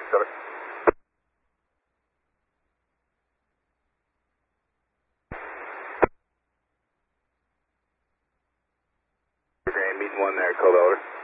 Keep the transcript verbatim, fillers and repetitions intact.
Got it. Grand, meeting one there, Code over.